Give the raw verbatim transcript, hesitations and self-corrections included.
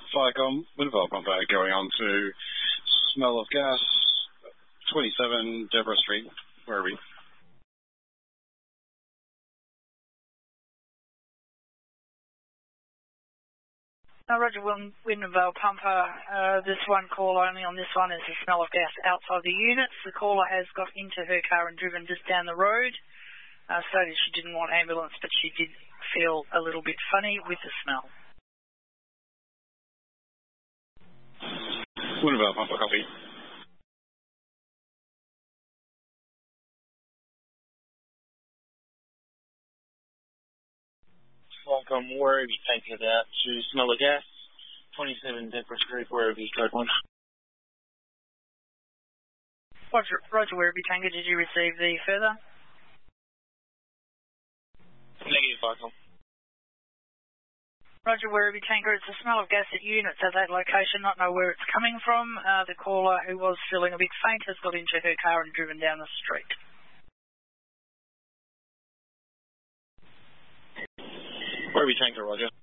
Firecom, Wintervale Pumper going on to smell of gas, twenty-seven Deborah Street. Where are we? Uh, Roger, Win Wintervale Pumper. Uh, this one call only on this one is the smell of gas outside the units. The caller has got into her car and driven just down the road. Uh, stated she didn't want ambulance, but she did feel a little bit funny with the smell. Wintervale Pumper, copy. Welcome, where have you taken it out to smell of gas? twenty-seven Deborah Street, where have you code one? Roger, Roger Werribee Tango, did you receive the further? Negative, Firecom. Roger Werribee Tango, it's the smell of gas at units at that location, not know where it's coming from. Uh, the caller, who was feeling a bit faint, has got into her car and driven down the street. Werribee Tango, Roger.